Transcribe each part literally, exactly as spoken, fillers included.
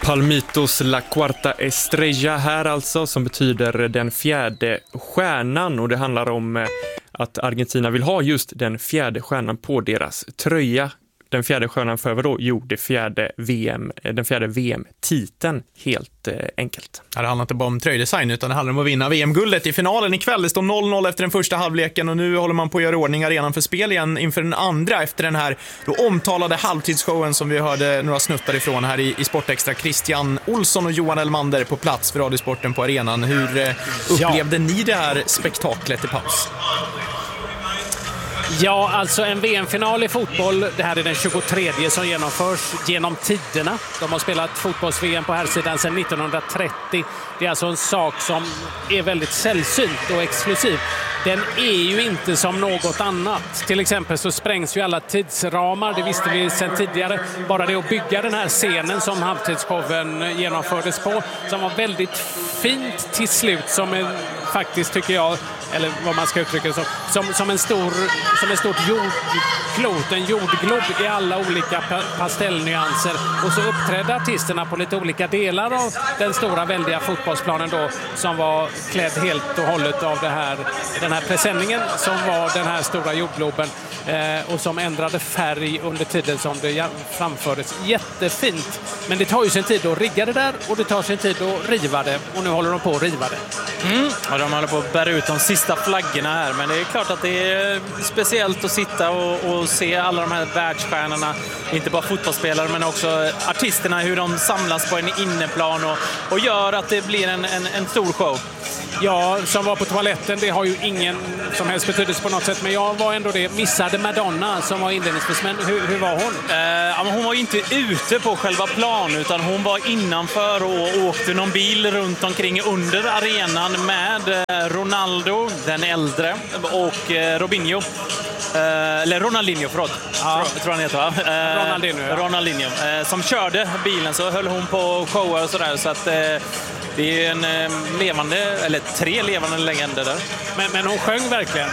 Palmitos La Cuarta Estrella här alltså, som betyder den fjärde stjärnan, och det handlar om att Argentina vill ha just den fjärde stjärnan på deras tröja. Den fjärde stjärnan för då? Jo, det fjärde V M, den fjärde V M-titeln, helt eh, enkelt. Det handlar inte bara om tröjdesign, utan det handlar om att vinna V M-guldet i finalen ikväll. Det står noll noll efter den första halvleken, och nu håller man på att göra ordning arenan för spel igen inför den andra, efter den här då omtalade halvtidsshowen som vi hörde några snuttar ifrån här i, i Sportextra. Christian Olsson och Johan Elmander på plats för Radiosporten på arenan. Hur eh, upplevde ja. ni det här spektaklet i paus? Ja, alltså en V M-final i fotboll, det här är den tjugotredje som genomförs genom tiderna. De har spelat fotbolls-V M på här sidan sedan nittonhundratrettio. Det är alltså en sak som är väldigt sällsynt och exklusiv. Den är ju inte som något annat. Till exempel så sprängs ju alla tidsramar, det visste vi sedan tidigare. Bara det att bygga den här scenen som halvtidsshowen genomfördes på, som var väldigt fint till slut, som en, faktiskt tycker jag, eller vad man ska uttrycka det som, som, som en stor, som en stort jordklot, en jordglob i alla olika pastellnyanser. Och så uppträdde artisterna på lite olika delar av den stora väldiga fotbollsplanen då, som var klädd helt och hållet av det här, den här presenningen som var den här stora jordgloben, eh, och som ändrade färg under tiden som det framfördes. Jättefint, men det tar ju sin tid att rigga det där, och det tar sin tid att riva det, och nu håller de på att riva det. Mm. Och de håller på att bära ut de sista flaggorna här, men det är klart att det är speciellt att sitta och, och se alla de här världsstjärnorna, inte bara fotbollsspelare men också artisterna, hur de samlas på en inneplan och, och gör att det blir en, en, en stor show. Ja, som var på toaletten, det har ju ingen som helst betydelse på något sätt, men jag var ändå det. Missade Madonna som var inledningsvis, men hur, hur var hon? Eh, ja, men hon var ju inte ute på själva plan, utan hon var innanför och åkte någon bil runt omkring under arenan med eh, Ronaldo, den äldre, och eh, Robinho. Eh, eller Ronaldinho, förlåt. Ja. Tror, tror han heter, va? Eh, Ronaldinho, ja. Ronaldinho. Eh, som körde bilen, så höll hon på shower och sådär, så att... Eh, det är en eh, levande, eller tre levande legender där. Men, men hon sjöng verkligen?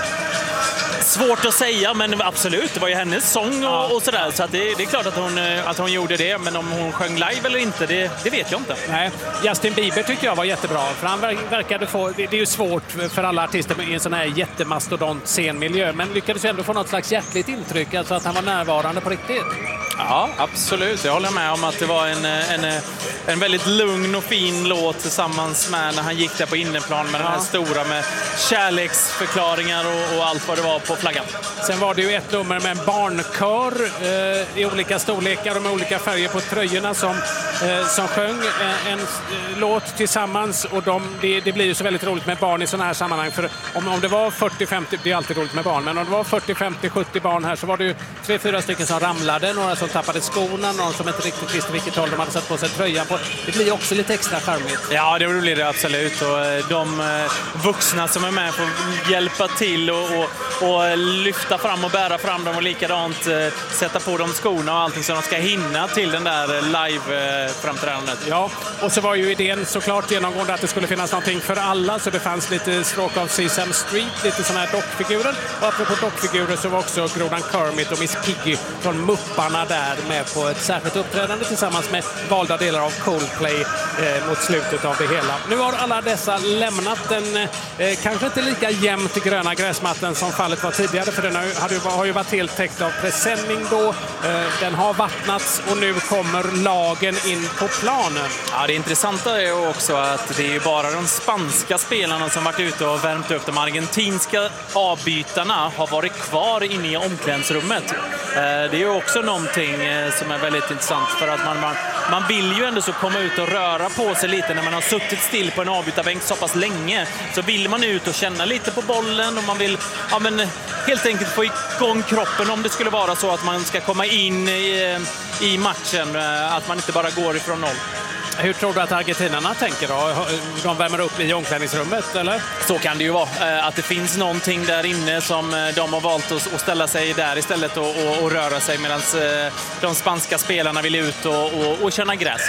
Svårt att säga, men absolut. Det var ju hennes sång och, ja. och sådär. Så att det, det är klart att hon, att hon gjorde det. Men om hon sjöng live eller inte, det, det vet jag inte. Nej, Justin Bieber tyckte jag var jättebra. För han verkade få, det, det är ju svårt för alla artister i en sån här jättemastodont scenmiljö. Men lyckades ändå få något slags hjärtligt intryck. Alltså att han var närvarande på riktigt. Ja, absolut. Jag håller med om att det var en, en, en väldigt lugn och fin låt tillsammans med när han gick där på inneplan med ja. den här stora med kärleksförklaringar och, och allt vad det var på flaggan. Sen var det ju ett nummer med en barnkör eh, i olika storlekar och med olika färger på tröjorna som, eh, som sjöng eh, en eh, låt tillsammans, och de, det, det blir ju så väldigt roligt med barn i sådana här sammanhang, för om, om det var fyrtio femtio, det är alltid roligt med barn, men om det var fyrtio femtio sjuttio barn här, så var det ju tre fyra stycken som ramlade, några som tappade skorna, någon som inte riktigt visste vilket håll de hade satt på sig tröjan på. Det blir också lite extra charmigt. Ja, det blir det absolut, och de vuxna som är med får hjälpa till och, och, och lyfta fram och bära fram dem, och likadant eh, sätta på dem skorna och allting så de ska hinna till den där live-framträdandet. Eh, ja, och så var ju idén såklart genomgående att det skulle finnas någonting för alla, så det fanns lite Stroke of Sesame Street, lite sådana här dockfigurer. Och apropå dockfigurer så var också grodan Kermit och Miss Piggy från Mupparna där med på ett särskilt uppträdande tillsammans med valda delar av Coldplay eh, mot slutet av det hela. Nu har alla dessa lämnat den eh, kanske inte lika jämnt gröna gräsmattan som fallet var tidigare, för den har ju, hade ju, har ju varit helt täckt av presenning då. Eh, den har vattnats och nu kommer lagen in på planen. Ja, det intressanta är också att det är bara de spanska spelarna som varit ute och värmt upp. De argentinska avbytarna har varit kvar inne i omklädningsrummet. Eh, det är ju också någonting eh, som är väldigt intressant, för att man, man, man vill ju ändå så komma ut och röra på sig lite när man har suttit still på en avbytarbänk så pass länge. Så vill man ut och känna lite på bollen, och man vill ja, men, helt enkelt få igång kroppen om det skulle vara så att man ska komma in i, i matchen, att man inte bara går ifrån noll. Hur tror du att argentinarna tänker då? De värmer upp i omklädningsrummet, eller? Så kan det ju vara. Att det finns någonting där inne som de har valt att ställa sig där istället och, och, och röra sig, medan de spanska spelarna vill ut och, och, och känna gräs.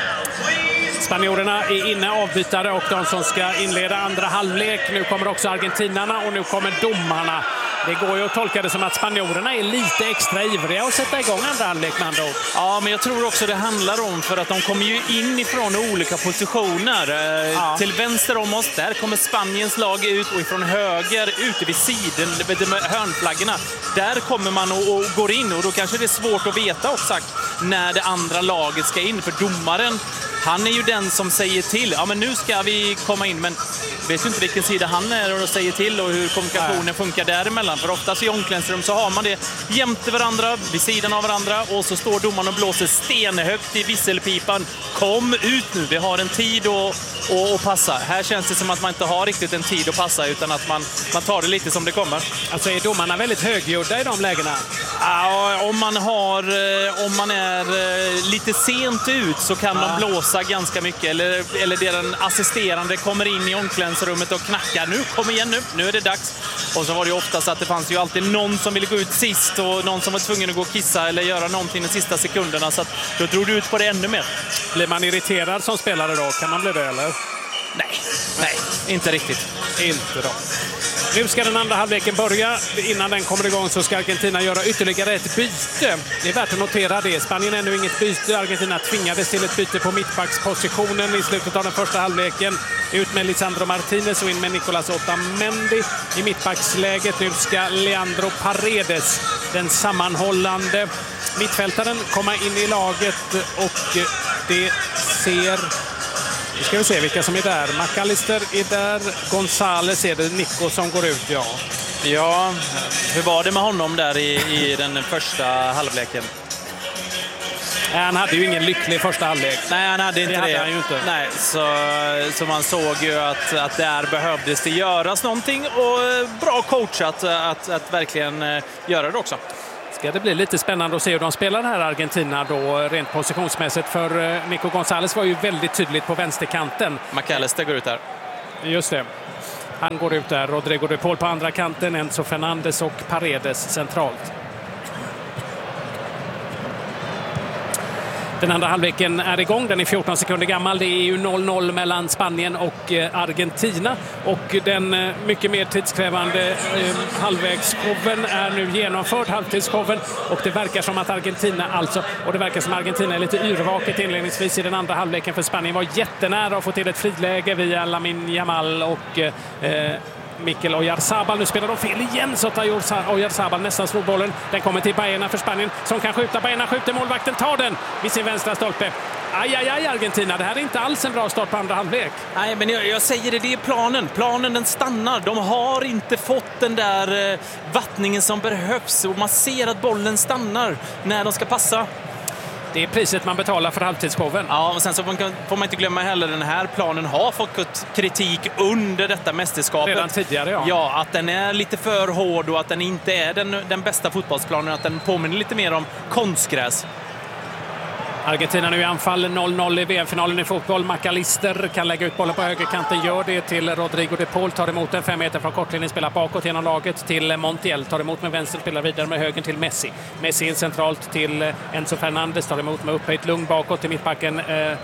Spanjorerna är inne avbytare och de som ska inleda andra halvlek. Nu kommer också argentinarna och nu kommer domarna. Det går ju att tolka det som att spanjorerna är lite extra ivriga att sätta igång andra halvlek med andra ord. Ja, men jag tror också det handlar om för att de kommer ju in ifrån olika positioner. Ja. Till vänster om oss, där kommer Spaniens lag ut och ifrån höger, ute vid sidan, med hörnflaggorna. Där kommer man och, och går in och då kanske det är svårt att veta exakt när det andra laget ska in. För domaren, han är ju den som säger till. Ja, men nu ska vi komma in, men vet ju inte vilken sida han är och säger till och hur kommunikationen funkar däremellan. För oftast i omklädningsrum så har man det jämte varandra, vid sidan av varandra och så står domaren och blåser stenhögt i visselpipan. Kom ut nu, vi har en tid att, att, att passa. Här känns det som att man inte har riktigt en tid att passa utan att man, man tar det lite som det kommer. Alltså är domarna väldigt högljudda i de lägena? Ja, om man, har, om man är lite sent ut så kan ja. de blåsa ganska mycket. Eller, eller det den assisterande kommer in i omklädningsrummet och knackar. Nu, kom igen nu, nu är det dags. Och så var det ju oftast att det fanns ju alltid någon som ville gå ut sist och någon som var tvungen att gå och kissa eller göra någonting de sista sekunderna. Så att då drog du ut på det ännu mer. Blir man irriterad som spelare då? Kan man bli det eller? Nej, nej, inte riktigt. Inte då. Nu ska den andra halvleken börja. Innan den kommer igång så ska Argentina göra ytterligare ett byte. Det är värt att notera det. Spanien är nu inget byte. Argentina tvingades till ett byte på mittbackspositionen i slutet av den första halvleken. Ut med Lisandro Martinez och in med Nicolas Otamendi i mittbacksläget. Nu ska Leandro Paredes, den sammanhållande mittfältaren, komma in i laget och det ser... Nu ska vi se vilka som är där. McAllister är där. Gonzales är det. Nico som går ut, ja. Ja, hur var det med honom där i, i den första halvleken? Han hade ju ingen lycklig första halvlek. Nej, han hade inte det. det. Hade han ju inte. Nej, så, så man såg ju att, att där behövdes det göras någonting och bra coachat att, att verkligen göra det också. Ska det bli lite spännande att se hur de spelar här Argentina då rent positionsmässigt, för Nico González var ju väldigt tydligt på vänsterkanten. McAllister går ut där. Just det. Han går ut där. Rodrigo de Paul på andra kanten, Enzo Fernandes och Paredes centralt. Den andra halvleken är igång. Den är fjorton sekunder gammal. Det är ju noll noll mellan Spanien och Argentina. Och den mycket mer tidskrävande eh, halvvägsshowen är nu genomförd. Halvtidsshowen. Och det verkar som att Argentina alltså, och det verkar som att Argentina är lite yrvaket inledningsvis i den andra halvleken, för Spanien var jättenära att få till ett friläge via Lamine Yamal och eh, Mikel Oyarzabal. Nu spelar de fel igen så tar Oyarzabal nästan slår bollen. Den kommer till Baena för Spanien som kan skjuta. Baena skjuter, målvakten tar den vid sin vänstra stolpe. Aj, aj, aj Argentina. Det här är inte alls en bra start på andra halvlek. Nej, men jag, jag säger det, det är planen. Planen den stannar. De har inte fått den där eh, vattningen som behövs och man ser att bollen stannar när de ska passa. Det är priset man betalar för halvtidsshowen. Ja, och sen så får man inte glömma heller den här planen har fått kritik under detta mästerskapet. Redan tidigare, ja. Ja, att den är lite för hård och att den inte är den, den bästa fotbollsplanen. Att den påminner lite mer om konstgräs. Argentina nu i anfall, noll noll i V M-finalen i fotboll. McAllister kan lägga ut bollen på högerkanten, gör det till Rodrigo de Paul, tar emot en fem meter från kortlinjen, spelar bakåt genom laget till Montiel, tar emot med vänster, spelar vidare med höger till Messi. Messi in centralt till Enzo Fernandes, tar emot med upphöjt lugn bakåt till mittbacken eh,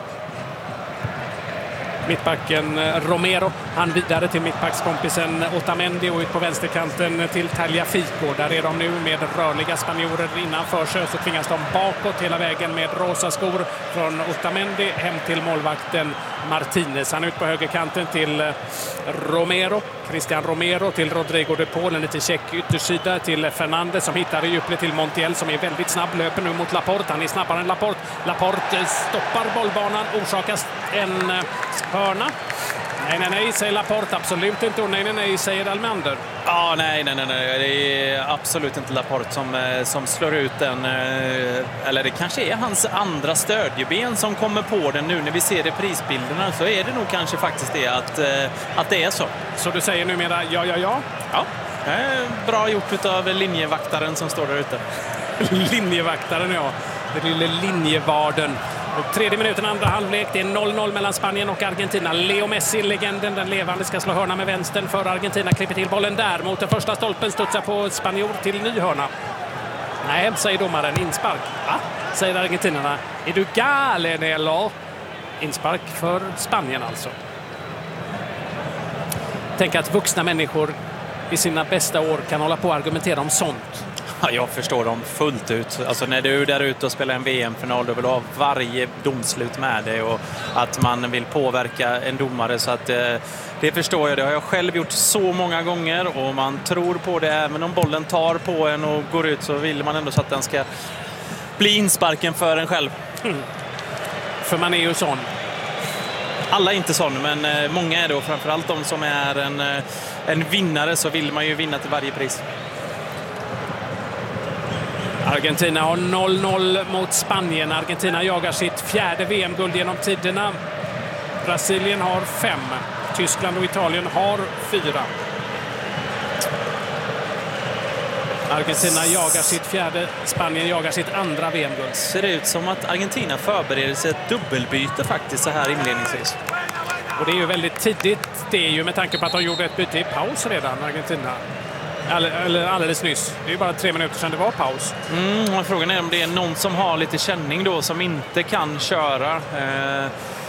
mittbacken Romero. Han vidare till mittbackskompisen Otamendi och ut på vänsterkanten till Tagliafico. Där är de nu med rörliga spanjorer innanför sig, så tvingas de bakåt hela vägen med rosa skor från Otamendi hem till målvakten Martinez. Han ut på högerkanten till Romero. Cristian Romero till Rodrigo de Paul, en liten check yttersida till Fernandes som hittar i djuplet till Montiel som är väldigt snabb, löper nu mot Laporte. Han är snabbare än Laporte. Laporte stoppar bollbanan, orsakas en hörna. Nej, nej, nej, säger Laporte. Absolut inte. Och nej, nej, nej, säger Almander. Ja, nej, nej, nej, nej. Det är absolut inte Laporte som, som slår ut den. Eller det kanske är hans andra stödjeben som kommer på den nu när vi ser reprisbilderna. Så är det nog kanske faktiskt det att, att det är så. Så du säger numera ja, ja, ja? Ja, bra gjort av linjevaktaren som står där ute. Linjevaktaren, ja. Det lilla linjevarden. Tredje minuten, andra halvlek. Det är noll noll mellan Spanien och Argentina. Leo Messi, legenden, den levande, ska slå hörna med vänstern för Argentina. Klipper till bollen där mot den första stolpen. Studsar på spanjor till ny hörna. Nej, säger domaren. Inspark. Va? Säger argentinarna. Är du galen eller? Inspark för Spanien alltså. Tänk att vuxna människor i sina bästa år kan hålla på och argumentera om sånt. Ja, jag förstår dem fullt ut. Alltså när du är där ute och spelar en V M-final, då vill du ha varje domslut med dig och att man vill påverka en domare. Så att eh, det förstår jag. Det har jag själv gjort så många gånger och man tror på det. Även om bollen tar på en och går ut så vill man ändå så att den ska bli insparken för en själv. Mm. För man är ju sån. Alla är inte sån, men eh, många är det. Och framförallt de som är en, eh, en vinnare, så vill man ju vinna till varje pris. Argentina har noll noll mot Spanien. Argentina jagar sitt fjärde V M-guld genom tiderna. Brasilien har fem. Tyskland och Italien har fyra. Argentina jagar sitt fjärde. Spanien jagar sitt andra V M-guld. Ser det ut som att Argentina förbereder sig ett dubbelbyte faktiskt så här inledningsvis. Och det är ju väldigt tidigt. Det är ju med tanke på att de gjorde ett byte i paus redan, Argentina. Eller, eller alldeles nyss. Det är ju bara tre minuter sedan det var paus. Mm, och frågan är om det är någon som har lite känning då som inte kan köra. Eh...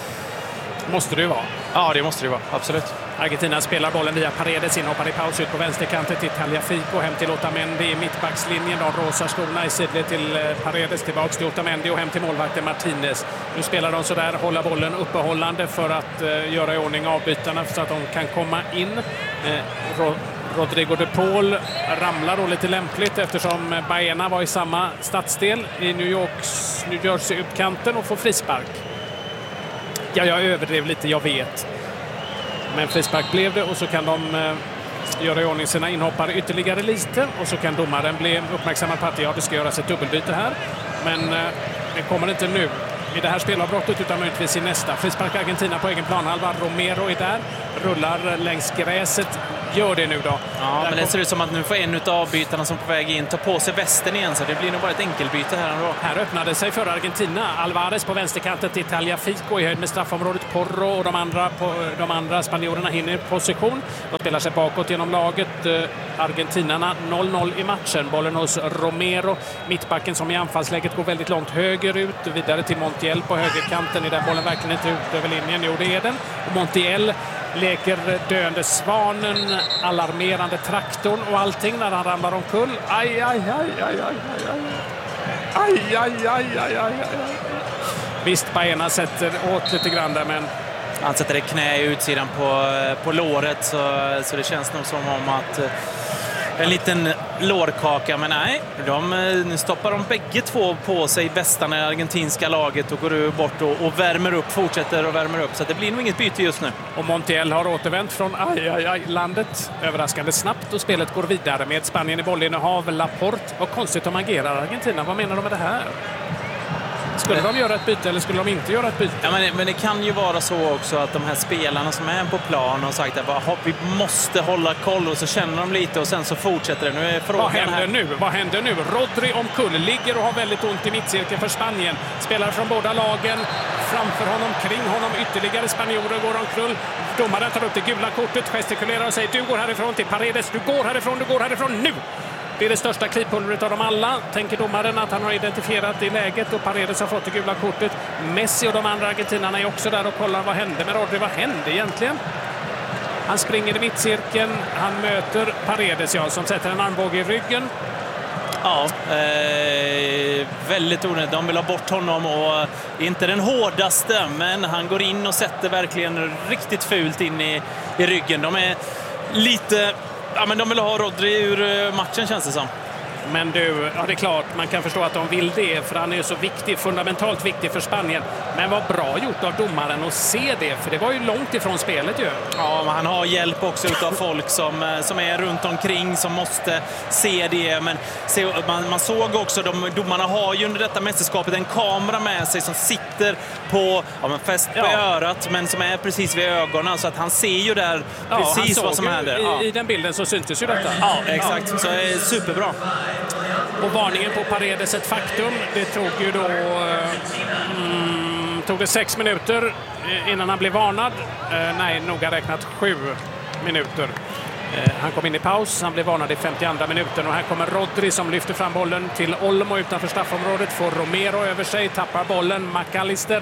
Måste det ju vara. Ja, det måste det vara. Absolut. Argentina spelar bollen via Paredes, inhoppar i paus ut på vänsterkanten till Tagliafico, hem till Otamendi i mittbackslinjen. De rosa skorna i sidled till Paredes, tillbaks till Otamendi och hem till målvakten Martinez. Nu spelar de så där, hålla bollen uppehållande för att uh, göra i ordning avbytarna så att de kan komma in. Uh, Rodrigo de Paul ramlar då lite lämpligt eftersom Baena var i samma stadsdel i New Yorks New Jersey-utkanten och får frispark. Ja, jag överdrev lite, jag vet. Men frispark blev det och så kan de eh, göra i ordning sina inhoppare ytterligare lite och så kan domaren bli uppmärksammad på att ja, det ska göras ett dubbelbyte här. Men eh, det kommer inte nu i det här spelavbrottet utan möjligtvis i nästa. Frispark Argentina på egen planhalva. Romero är där, rullar längs gräset. Gör det nu då. Ja, där men det ser ut som att nu får en av avbytarna som på väg in ta på sig västen igen, så det blir nog bara ett enkelbyte här ändå. Här öppnade sig för Argentina. Alvarez på vänsterkanten till Tagliafico i höjd med straffområdet. Porro och de andra, på, de andra spanjorerna hinner i position. De spelar sig bakåt genom laget. Uh, Argentinarna noll noll i matchen. Bollen hos Romero. Mittbacken som i anfallsläget går väldigt långt högerut. Vidare till Montiel på högerkanten. Är där bollen verkligen inte ut över linjen? Jo, det är den. Och Montiel leker döende svanen, alarmerande traktorn och allting när han ramlar omkull. Aj, aj, aj, aj, aj, aj. Aj, aj, aj, aj, aj, aj. Visst, Baena sätter åt lite grann där, men han sätter ett knä i utsidan på, på låret, så, så det känns nog som om att en liten lårkaka, men nej, de, nu stoppar de bägge två på sig västarna i argentinska laget och går bort och, och värmer upp, fortsätter och värmer upp, så det blir nog inget byte just nu. Och Montiel har återvänt från aj, aj, aj, landet överraskande snabbt och spelet går vidare med Spanien i bollinnehav. Laporte, vad konstigt de agerar Argentina, vad menar de med det här? Skulle de göra ett byte eller skulle de inte göra ett byte? Ja, men, det, men det kan ju vara så också att de här spelarna som är på plan har sagt att vi måste hålla koll, och så känner de lite och sen så fortsätter det. Nu är frågan Vad händer här. nu? Vad händer nu? Rodri omkull, ligger och har väldigt ont i mittcirkeln för Spanien. Spelar från båda lagen. Framför honom, kring honom, ytterligare spanjorer går omkull. Domaren tar upp det gula kortet, gestikulerar och säger du går härifrån till Paredes. Du går härifrån, du går härifrån nu! Det är det största klipulvret av dem alla. Tänker domaren att han har identifierat i läget och Paredes har fått det gula kortet. Messi och de andra argentinarna är också där och kollar vad hände med Rodri. Vad hände egentligen? Han springer i mittcirkeln. Han möter Paredes, ja, som sätter en armbåge i ryggen. Ja, eh, väldigt onödigt. De vill ha bort honom och inte den hårdaste, men han går in och sätter verkligen riktigt fult in i, i ryggen. De är lite... Ja, men de vill ha Rodri ur matchen, känns det som. Men du, ja det är klart, man kan förstå att de vill det, för han är så viktig, fundamentalt viktig för Spanien. Men vad bra gjort av domaren att se det, för det var ju långt ifrån spelet ju. Ja, men han har hjälp också utav folk som, som är runt omkring, som måste se det. Men se, man, man såg också, de, domarna har ju under detta mästerskapet en kamera med sig som sitter på, ja, men fäst på ja. örat, men som är precis vid ögonen, så att han ser ju där ja, precis vad som händer. I, ja. I den bilden så syntes ju detta. Ja, exakt. Ja. Så det är superbra. Och varningen på Paredes ett faktum. Det tog ju då mm, tog det sex minuter innan han blev varnad. Eh, nej, noga räknat sju minuter. Eh, han kom in i paus, han blev varnad i femtioandra minuten och här kommer Rodri som lyfter fram bollen till Olmo utanför straffområdet, får Romero över sig, tappar bollen, McAllister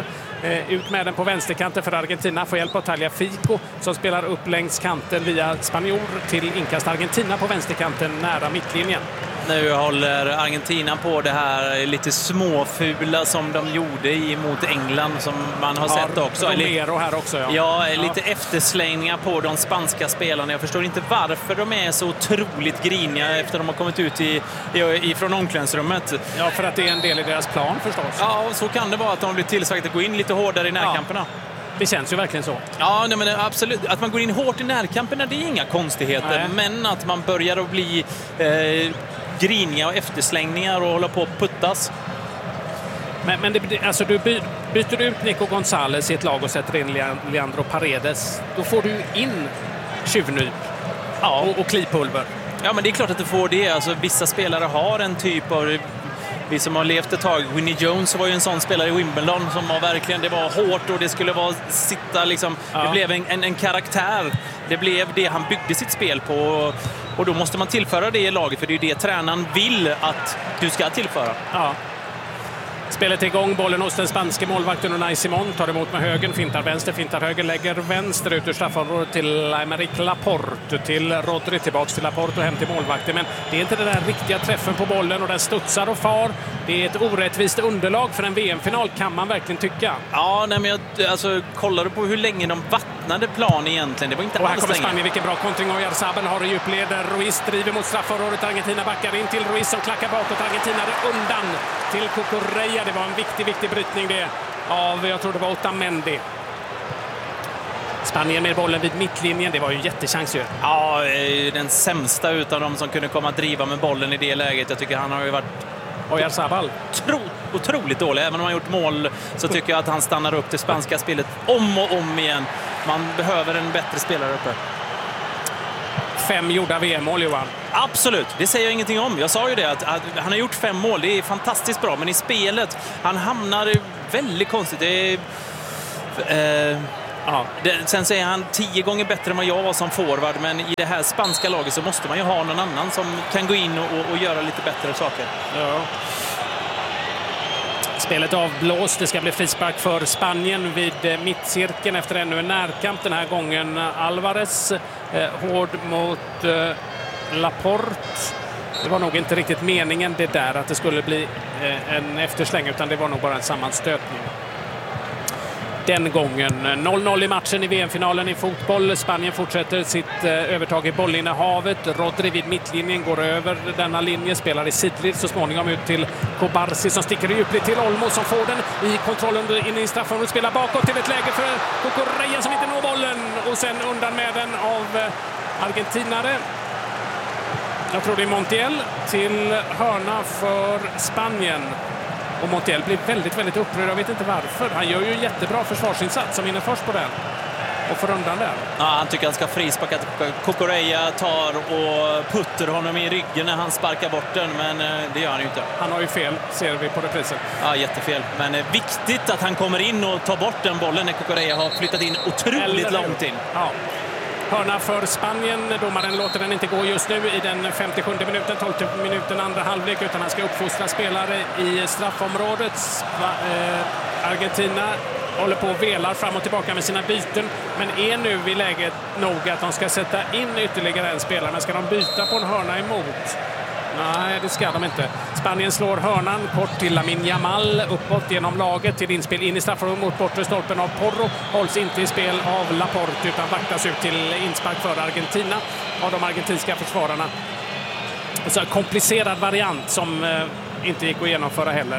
Eh, ut med den på vänsterkanten för Argentina. Får hjälp av Tagliafico som spelar upp längs kanten via spanjor till inkast Argentina på vänsterkanten nära mittlinjen. Nu håller Argentina på det här lite småfula som de gjorde mot England som man har ja, sett också. Romero här också. Ja, ja, ja. Lite efterslängningar på de spanska spelarna. Jag förstår inte varför de är så otroligt griniga efter de har kommit ut i, i, ifrån omklädningsrummet. Ja, för att det är en del i deras plan förstås. Ja, så kan det vara att de blir tillsagda att gå in lite hårdare i närkamperna. Ja. Det känns ju verkligen så. Ja, nej, men absolut. Att man går in hårt i närkamperna, det är inga konstigheter. Nej. Men att man börjar att bli eh, griniga och efterslängningar och hålla på att puttas. Men, men det, alltså, du by, byter ut Nico González i ett lag och sätter in Leandro Paredes, då får du in tjuvnyp ja. och, och klipulver. Ja, men det är klart att du får det. Alltså, vissa spelare har en typ av... Vi som har levt ett tag, Winnie Jones var ju en sån spelare i Wimbledon som var verkligen, det var hårt och det skulle vara sitta liksom, ja. Det blev en, en, en karaktär. Det blev det han byggde sitt spel på och då måste man tillföra det i laget för det är det tränaren vill att du ska tillföra. Ja. Spelet är igång, bollen hos den spanske målvakten Unai Simón, tar emot med högen, fintar vänster, fintar höger, lägger vänster ut ur straffområdet till Aymeric Laporte, till Rodri, tillbaks till Laporte och hem till målvakten. Men det är inte den där riktiga träffen på bollen och den studsar och far. Det är ett orättvist underlag för en V M-final, kan man verkligen tycka. Ja, nej, men jag alltså, kollade på hur länge de vattnade plan egentligen. Det var inte och här alls kommer länge. Spanien, vilken bra kontring och Oyarzabal har i djupleder. Ruiz driver mot straffområdet, Argentina backar in till Ruiz som klackar bakåt. Argentina är undan till Cucurella. Det var en viktig, viktig brytning det av, jag tror det var Otamendi. Spanien med bollen vid mittlinjen, det var ju jättechans ju. Ja, den sämsta utav dem som kunde komma att driva med bollen i det läget. Jag tycker han har ju varit Oyarzabal. Otro, otroligt dålig. Även om han har gjort mål så tycker jag att han stannar upp det spanska spelet om och om igen. Man behöver en bättre spelare uppe. Fem gjorda V M-mål, Johan. Absolut, det säger jag ingenting om. Jag sa ju det, att, att han har gjort fem mål. Det är fantastiskt bra, men i spelet han hamnar väldigt konstigt. Det är, eh, ja. det, sen så är han tio gånger bättre än vad jag var som forward, men i det här spanska laget så måste man ju ha någon annan som kan gå in och, och göra lite bättre saker. Ja. Spelet avblåst. Det ska bli frispark för Spanien vid mittcirkeln efter ännu en närkamp. Den här gången Alvarez eh, hård mot eh, Laporte. Det var nog inte riktigt meningen det där att det skulle bli eh, en eftersläng, utan det var nog bara en sammanstötning. Den gången noll noll i matchen i V M-finalen i fotboll. Spanien fortsätter sitt eh, övertag i bollinnehavet. Rodri vid mittlinjen går över denna linje, spelar i sidled så småningom ut till Kobarsi som sticker i djupled till Olmo som får den i kontrollen in i straffområdet, spelar bakåt till ett läge för Cucurella som inte når bollen och sen undan med den av eh, argentinare. Jag tror det är Montiel till hörna för Spanien. Och Montiel blir väldigt, väldigt upprörd. Jag vet inte varför. Han gör ju en jättebra försvarsinsats som vinner först på den. Och får undan den. Ja, han tycker han ska frisparka. Cucurella tar och putter honom i ryggen när han sparkar bort den. Men det gör han ju inte. Han har ju fel, ser vi på reprisen. Ja, jättefel. Men viktigt att han kommer in och tar bort den bollen när Cucurella har flyttat in otroligt långt in. Ja. Hörna för Spanien. Domaren låter den inte gå just nu i den femtiosjunde minuten, tolfte minuten andra halvlek, utan han ska uppfostra spelare i straffområdet. Eh, Argentina håller på och velar fram och tillbaka med sina byten, men är nu vid läget nog att de ska sätta in ytterligare en spelare. Men ska de byta på en hörna emot? Nej, det ska de inte. Spanien slår hörnan kort till Lamine Yamal, uppåt genom laget till inspel in i straffområdet mot bortre stolpen av Porro. Hålls inte i spel av Laporte utan vaktas ut till inspark för Argentina av de argentinska försvararna. Så en komplicerad variant som eh, inte gick att genomföra heller.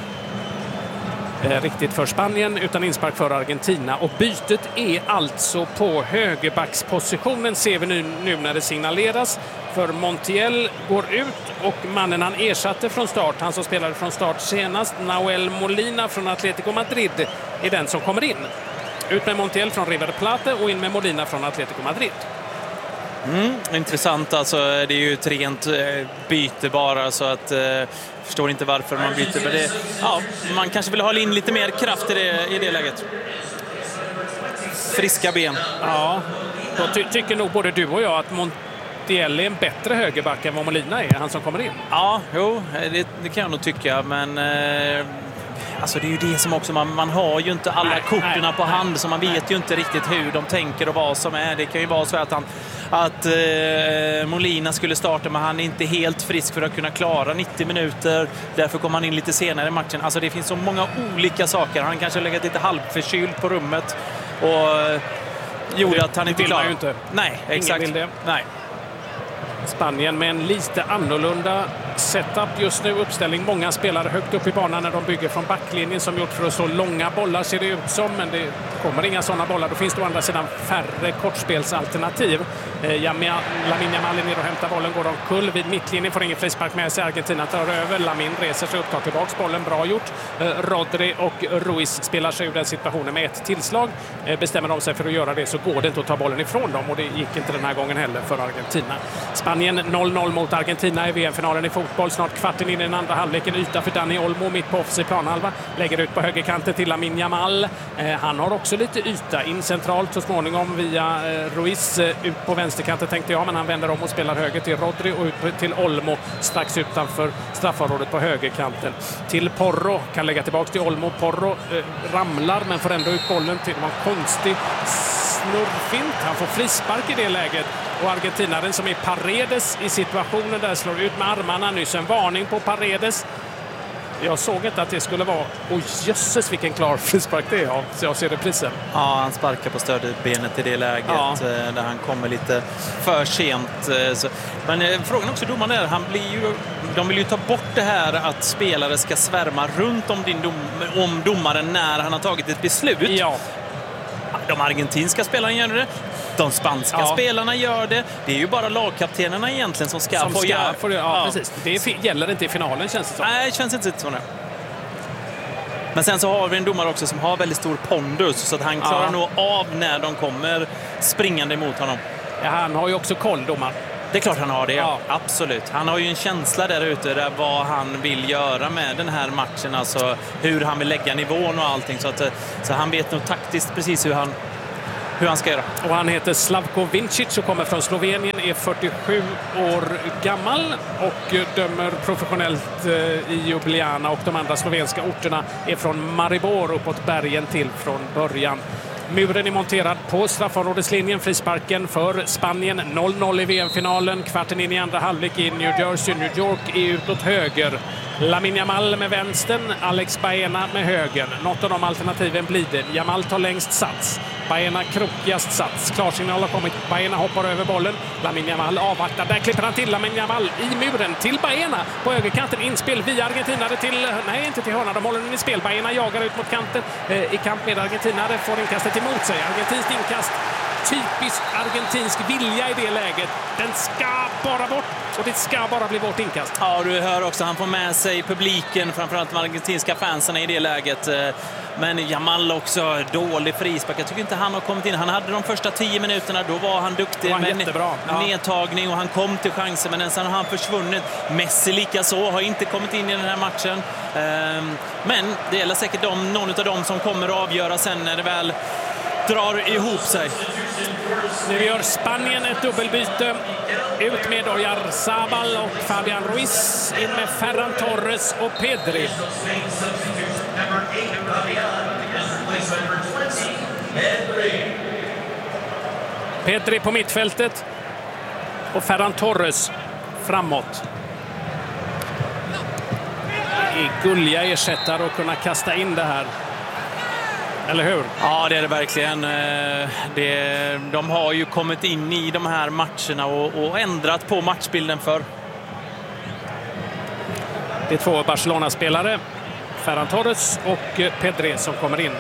Eh, riktigt för Spanien utan inspark för Argentina. Och bytet är alltså på högerbackspositionen, ser vi nu, nu när det signaleras. För Montiel går ut och mannen han ersatte från start, han som spelade från start senast, Nahuel Molina från Atlético Madrid, är den som kommer in. Ut med Montiel från River Plate och in med Molina från Atlético Madrid. Mm, intressant, alltså det är ju ett rent eh, byte bara, så att eh, förstår inte varför man byter. Men det, ja, man kanske vill ha in lite mer kraft i det, i det läget. Friska ben. Ja, då ty- tycker nog både du och jag att Montiel är en bättre högerback än vad Molina är, han som kommer in. Ja, jo, det, det kan jag nog tycka, men eh, Alltså det är ju det som också, man, man har ju inte alla Nej, korten nej, på hand, nej, så man vet nej. ju inte riktigt hur de tänker och vad som är. Det kan ju vara så att han att eh, Molina skulle starta, men han är inte helt frisk för att kunna klara nittio minuter. Därför kommer han in lite senare i matchen. Alltså det finns så många olika saker. Han kanske har legat lite halvförkyld på rummet och eh, gjorde det, att han det inte vill klarade. man ju inte. Nej, exakt. Ingen vill det. Nej. Spanien med en lite annorlunda setup just nu, uppställning. Många spelare högt upp i banan när de bygger från backlinjen som gjort för att slå långa bollar, ser det ut som, men det kommer inga sådana bollar. Då finns det å andra sidan färre kortspelsalternativ. Eh, Lamine Yamal är ner och hämtar bollen, går omkull vid mittlinjen, får ingen frispark med sig. Argentina tar över, Lamin reser sig upp, tar tillbaks bollen, bra gjort. Eh, Rodri och Ruiz spelar sig ur den situationen med ett tillslag. Eh, bestämmer de sig för att göra det så går det inte att ta bollen ifrån dem, och det gick inte den här gången heller för Argentina. Spanien noll noll mot Argentina i V M-finalen i fotboll. Snart kvarten in i den andra halvleken. Yta för Dani Olmo mitt på offensiv planhalva. Lägger ut på högerkanten till Lamine Yamal. Eh, han har också lite yta in centralt så småningom via eh, Ruiz. Eh, ut på vänsterkanten tänkte jag, men han vänder om och spelar höger till Rodri och ut till Olmo strax utanför straffområdet på högerkanten. Till Porro. Kan lägga tillbaka till Olmo. Porro eh, ramlar men får ändå ut bollen till en konstig snurrfint. Han får frispark i det läget. Och argentinaren som är Paredes i situationen där slår ut med armarna. Nyss en varning på Paredes. Jag såg inte att det skulle vara... Oj, jösses vilken klar frispark det är. Ja, så jag ser reprisen. Ja, han sparkar på stödbenet i det läget, ja, där han kommer lite för sent. Så. Men eh, frågan också domaren är, han blir ju, de vill ju ta bort det här att spelare ska svärma runt om, din dom, om domaren när han har tagit ett beslut. Ja. De argentinska spelarna gör det. De spanska ja. spelarna gör det. Det är ju bara lagkaptenerna egentligen som ska som få ska, göra. Få, ja, ja, precis. Det är, gäller inte i finalen, känns det som. Nej, det känns inte så. Nu. Men sen så har vi en domare också som har väldigt stor pondus, så att han klarar ja. nog av när de kommer springande emot honom. Ja, han har ju också koll, domaren. Det är klart han har det, ja. Absolut. Han har ju en känsla där ute där vad han vill göra med den här matchen, alltså hur han vill lägga nivån och allting. Så, att, så han vet nog taktiskt precis hur han hur han ska göra. Och han heter Slavko Vincic och kommer från Slovenien, är fyrtiosju år gammal och dömer professionellt i Ljubljana, och de andra slovenska orterna är från Maribor uppåt bergen till från början. Muren är monterad på straffområdeslinjen. Frisparken för Spanien. noll noll i V M-finalen. Kvarten in i andra halvlek i New Jersey. New York är utåt höger. Lamine Yamal med vänstern. Alex Baena med höger. Något av de alternativen blir det. Yamal tar längst sats. Baena krokigast sats. Klarsignal har kommit. Baena hoppar över bollen. Lamine Yamal avvaktar. Där klipper han till Lamine Yamal i muren. Till Baena på högerkanten. Inspel via argentinare till... Nej, inte till hörna. De håller den i spel. Baena jagar ut mot kanten. Eh, I kamp med argentinare. Får inkastet emot sig. Argentinskt inkast. Typiskt argentinsk vilja i det läget. Den ska bara bort. Och det ska bara bli vårt inkast. Ja, du hör också. Han får med sig publiken. Framförallt de argentinska fansen i det läget. Men Yamal också dålig frispark. Jag tycker inte han har kommit in. Han hade de första tio minuterna. Då var han duktig var med jättebra. Ja. nedtagning och han kom till chansen. Men sen har han försvunnit. Messi lika så har inte kommit in i den här matchen. Men det gäller säkert de, någon av dem som kommer att avgöra sen när det väl drar ihop sig. Nu gör Spanien ett dubbelbyte. Ut med Oyarzabal och Fabian Ruiz. In med Ferran Torres och Pedri. Pedri på mittfältet och Ferran Torres framåt. Det är gulliga ersättare att kunna kasta in det här. Eller hur? Ja, det är det verkligen. Det, de har ju kommit in i de här matcherna och, och ändrat på matchbilden för. Det är två Barcelona-spelare, Ferran Torres och Pedri, som kommer in.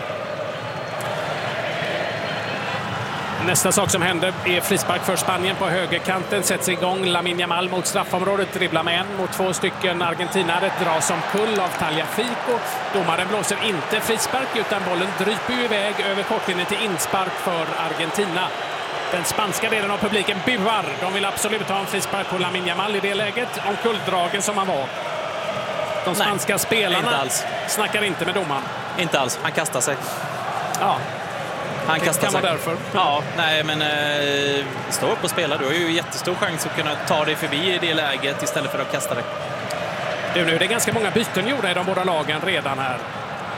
Nästa sak som händer är frispark för Spanien på högerkanten. Sätts igång Lamine Yamal mot straffområdet. Dribblar med en mot två stycken argentinare. Dras som kull av Tagliafico. Domaren blåser inte frispark utan bollen dryper iväg över kortlinjen till inspark för Argentina. Den spanska delen av publiken buar. De vill absolut ha en frispark på Lamine Yamal i det läget. Om kulldragen som han var. De spanska Nej, spelarna inte alls. snackar inte med domaren. Inte alls. Han kastar sig. Ja. Han det kastar kan sig. vara därför. Ja, nej men eh, stå upp och spela. Du har ju jättestor chans att kunna ta dig förbi i det läget istället för att kasta dig. Du, nu är det ganska många byten gjorda i de båda lagen redan här.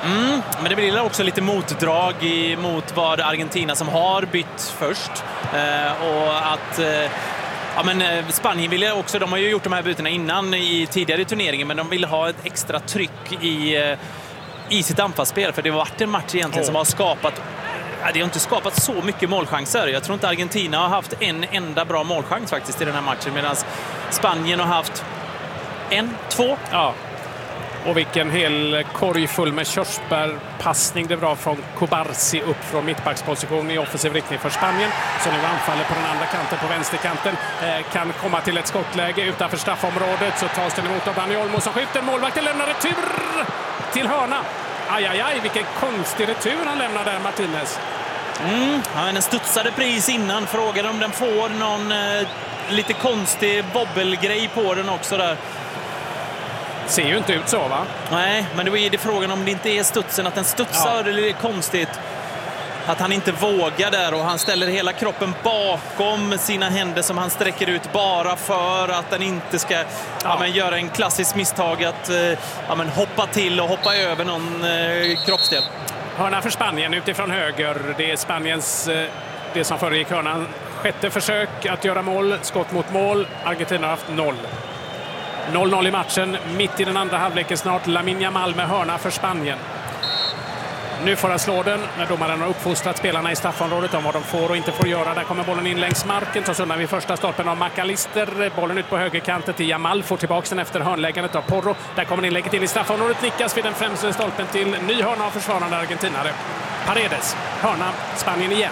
Mm, men det blir också lite motdrag mot vad Argentina som har bytt först. Eh, och att... Eh, Ja, men Spanien vill också, de har ju gjort de här bytena innan i tidigare turneringen, men de vill ha ett extra tryck i, i sitt anfallsspel, för det har varit en match egentligen oh. som har skapat, ja, det har inte skapat så mycket målchanser. Jag tror inte Argentina har haft en enda bra målchans faktiskt i den här matchen, medan Spanien har haft en, två. Ja. Och vilken hel korg full med körsbärpassning det var från Kubarsi upp från mittbacksposition i offensiv riktning för Spanien. Så nu anfaller på den andra kanten, på vänsterkanten. Eh, kan komma till ett skottläge utanför straffområdet, så tas den emot av Dani Olmo som skjuter. Målvakten lämnar retur till hörna. Aj, aj, aj, vilken konstig retur han lämnar där, Martinez. Mm, ja, den studsade pris innan. Frågan om den får någon eh, lite konstig bobbelgrej på den också där. Ser ju inte ut så, va? Nej, men då är det frågan om det inte är studsen, att den studsar. Ja. Det är konstigt att han inte vågar där, och han ställer hela kroppen bakom sina händer som han sträcker ut bara för att den inte ska ja. Ja, men göra en klassisk misstag att ja, men hoppa till och hoppa över någon eh, kroppsdel. Hörna för Spanien utifrån höger. Det är Spaniens, det som föregick hörnan, sjätte försök att göra mål, skott mot mål. Argentina har haft noll. noll noll i matchen, mitt i den andra halvleken snart. Lamine Yamal med hörna för Spanien. Nu får han slå den när domaren har uppfostrat spelarna i straffområdet om vad de får och inte får göra. Där kommer bollen in längs marken, tas undan vid första stolpen av McAllister. Bollen ut på högerkanten till Yamal, får tillbaka den efter hörnläggandet av Porro. Där kommer inlägget in i straffområdet, nickas vid den främsta stolpen till ny hörna av försvarande argentinare. Paredes, hörna, Spanien igen.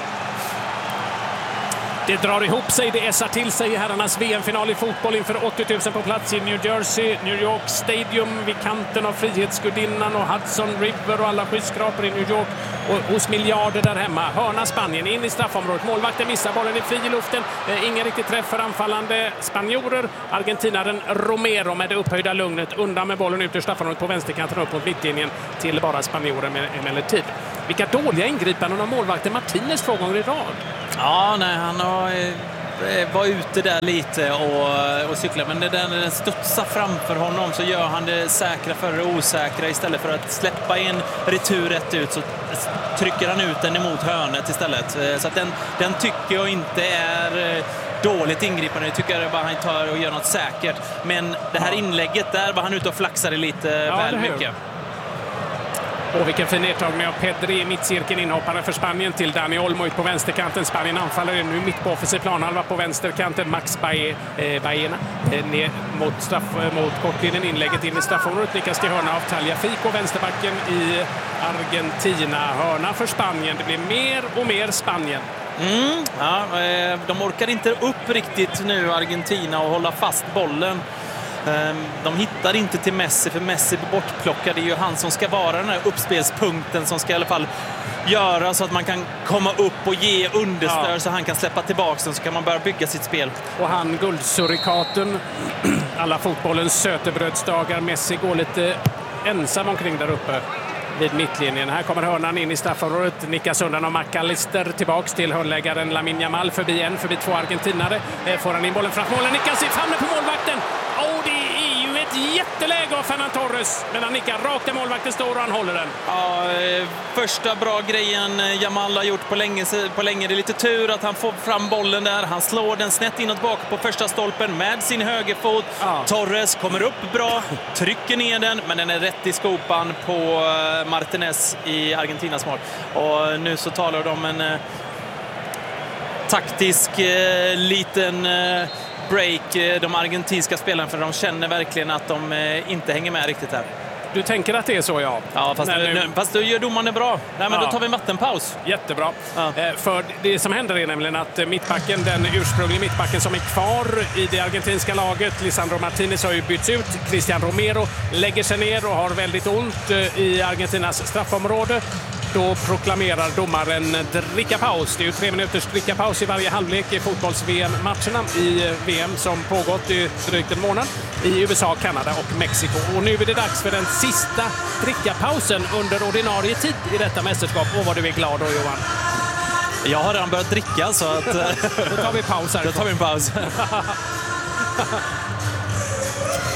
Det drar ihop sig, det ässar till sig i herrarnas V M-final i fotboll inför åttio tusen på plats i New Jersey, New York Stadium vid kanten av Frihetsgudinnan och Hudson River och alla skyskrapor i New York och hos miljarder där hemma. Hörna Spanien in i straffområdet. Målvakten missar, bollen är fri i luften. Eh, ingen riktigt träff för anfallande spanjorer. Argentinaren Romero med det upphöjda lugnet undan med bollen ut ur straffområdet på vänsterkanten upp mot mittlinjen till bara spanjorer med emellertid. Vilka dåliga ingripanden av målvakten Martinez två gånger i rad. Ja, nej, han har, eh, var ute där lite och, och cykla, men det där, när den studsar framför honom så gör han det säkra för det osäkra. Istället för att släppa en retur rätt ut så trycker han ut den emot hörnet istället. Så att den, den tycker jag inte är dåligt ingripande. Jag tycker bara han tar och gör något säkert. Men det här inlägget där var han ute och flaxade lite ja, väl mycket. Och vilken fin nedtagning av Pedri i mittcirkeln, inhoppare för Spanien till Dani Olmo ut på vänsterkanten. Spanien anfaller nu mitt på offensiv planhalva på vänsterkanten. Max Bae, eh, Baena eh, ner mot, straff, eh, mot kortlinjen, inlägget in i straffområdet. Nickas till hörna av Tagliafico, vänsterbacken i Argentina. Hörna för Spanien, det blir mer och mer Spanien. Mm, ja, eh, de orkar inte upp riktigt nu, Argentina, och hålla fast bollen. De hittar inte till Messi, för Messi blir bortplockad. Det är ju han som ska vara den här uppspelspunkten som ska i alla fall göra så att man kan komma upp och ge understöd, ja. Så han kan släppa tillbaka den, så kan man börja bygga sitt spel. Och han guldsurikaten, alla fotbollens sötebrödsdagar. Messi går lite ensam omkring där uppe vid mittlinjen. Här kommer hörnan in i straffområdet, nickas undan av McAllister, tillbaks till hörnläggaren Lamine Yamal, förbi en, förbi två argentinare. Får han in bollen framför målen, nickas i framme på målvakten. Och det är ju ett jätteläge av Fernan Torres, men han nickar rakt där målvakten står och han håller den. Ja, första bra grejen Yamal har gjort på länge, på länge. Det är lite tur att han får fram bollen där. Han slår den snett inåt bak på första stolpen med sin högerfot. Ja. Torres kommer upp bra, trycker ner den, men den är rätt i skopan på Martinez i Argentinas mål. Och nu så talar de om en eh, taktisk eh, liten eh, break, de argentinska spelarna, för de känner verkligen att de eh, inte hänger med riktigt här. Du tänker att det är så, ja? Ja, fast, nu, nu, fast då gör domaren det bra. Nej, men ja. Då tar vi en vattenpaus. Jättebra. Ja. Eh, för det som händer är nämligen att mittbacken, den ursprungliga mittbacken som är kvar i det argentinska laget, Lisandro Martinez, har ju bytts ut. Cristian Romero lägger sig ner och har väldigt ont i Argentinas straffområde. Då proklamerar domaren drickapaus. Det är ju tre minuters drickapaus i varje halvlek i fotbolls-V M-matcherna i V M som pågått i drygt en månad i U S A, Kanada och Mexiko. Och nu är det dags för den sista drickapausen under ordinarie tid i detta mästerskap. Och vad du är glad då, Johan. Jag har redan börjat dricka, så att... Då tar vi paus här. Då tar vi en paus.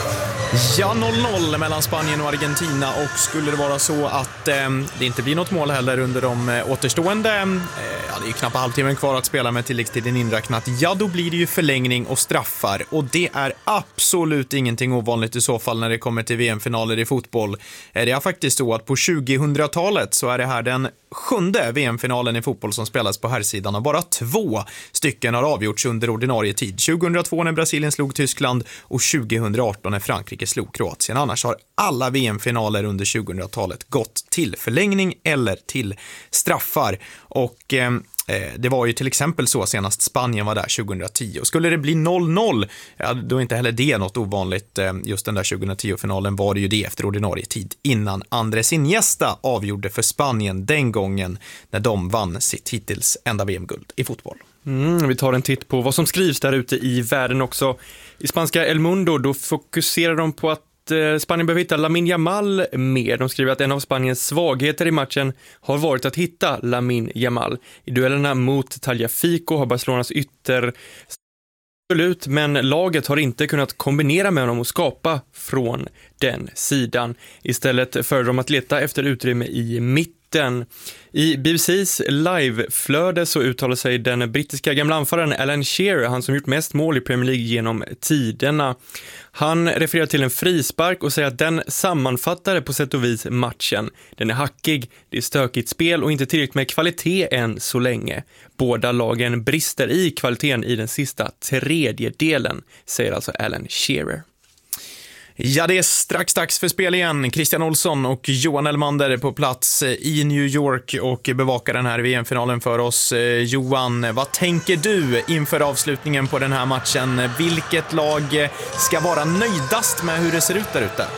Ja, noll noll mellan Spanien och Argentina, och skulle det vara så att eh, det inte blir något mål heller under de eh, återstående, eh, ja, det är ju knappt halvtimmen kvar att spela med tilläggstiden inräknat, ja då blir det ju förlängning och straffar, och det är absolut ingenting ovanligt i så fall när det kommer till V M-finaler i fotboll. Eh, det är faktiskt så att på tjugohundratalet så är det här den sjunde V M-finalen i fotboll som spelas på herrsidan, och bara två stycken har avgjorts under ordinarie tid. tjugohundratvå när Brasilien slog Tyskland och tjugohundraarton när Frankrike slog Kroatien. Annars har alla V M-finaler under tjugohundratalet gått till förlängning eller till straffar. Och eh, det var ju till exempel så senast Spanien var där tjugohundratio. Och skulle det bli noll noll, ja, då är inte heller det något ovanligt. Just den där tjugohundratio-finalen var det ju det efter ordinarie tid innan Andres Iniesta avgjorde för Spanien den gången när de vann sitt hittills enda V M-guld i fotboll. Mm, vi tar en titt på vad som skrivs där ute i världen också. I spanska El Mundo då fokuserar de på att Spanien behöver hitta Lamine Yamal mer. De skriver att en av Spaniens svagheter i matchen har varit att hitta Lamine Yamal. I duellerna mot Tagliafico har Barcelonas ytter absolut, men laget har inte kunnat kombinera med honom och skapa från den sidan. Istället för de att leta efter utrymme i mitten. I B B C:s liveflöde så uttalar sig den brittiska gamla anfallaren Alan Shearer, han som gjort mest mål i Premier League genom tiderna. Han refererar till en frispark och säger att den sammanfattade på sätt och vis matchen. Den är hackig, det är stökigt spel och inte tillräckligt med kvalitet än så länge. Båda lagen brister i kvaliteten i den sista tredjedelen, säger alltså Alan Shearer. Ja, det är strax dags för spel igen. Christian Olsson och Johan Elmander på plats i New York och bevakar den här V M-finalen för oss. Johan, vad tänker du inför avslutningen på den här matchen? Vilket lag ska vara nöjdast med hur det ser ut där ute?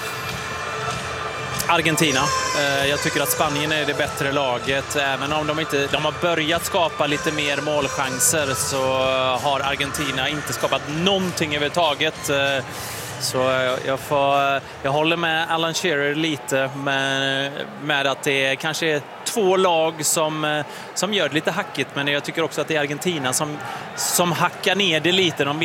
Argentina. Jag tycker att Spanien är det bättre laget. Även om de inte de har börjat skapa lite mer målchanser så har Argentina inte skapat någonting överhuvudtaget. Så jag, får, jag håller med Alan Shearer lite med, med att det kanske är två lag som, som gör det lite hackigt, men jag tycker också att det är Argentina som, som hackar ner det lite. De